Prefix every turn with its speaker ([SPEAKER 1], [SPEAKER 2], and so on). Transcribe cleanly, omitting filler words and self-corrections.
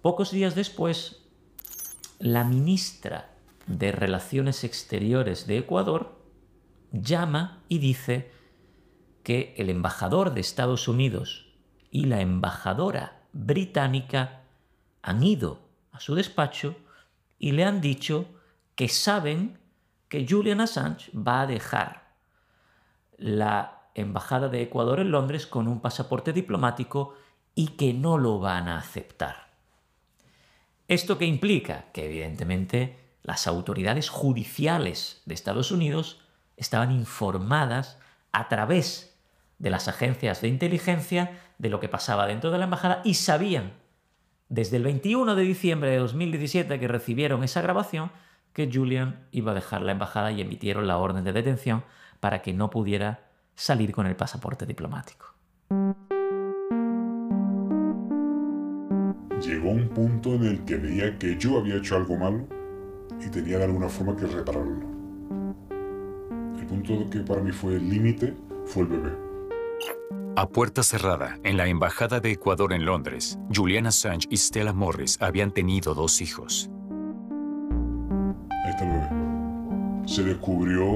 [SPEAKER 1] Pocos días después, la ministra de Relaciones Exteriores de Ecuador llama y dice que el embajador de Estados Unidos y la embajadora británica han ido a su despacho y le han dicho que saben que Julian Assange va a dejar la embajada de Ecuador en Londres con un pasaporte diplomático y que no lo van a aceptar. ¿Esto qué implica? Que evidentemente las autoridades judiciales de Estados Unidos estaban informadas a través de las agencias de inteligencia de lo que pasaba dentro de la embajada y sabían desde el 21 de diciembre de 2017 que recibieron esa grabación que Julian iba a dejar la embajada y emitieron la orden de detención para que no pudiera salir con el pasaporte diplomático.
[SPEAKER 2] Llegó un punto en el que veía que yo había hecho algo malo y tenía de alguna forma que repararlo. El punto que para mí fue el límite fue el bebé.
[SPEAKER 3] A puerta cerrada, en la Embajada de Ecuador en Londres, Julian Assange y Stella Morris habían tenido 2 hijos.
[SPEAKER 2] Ahí está el bebé. Se descubrió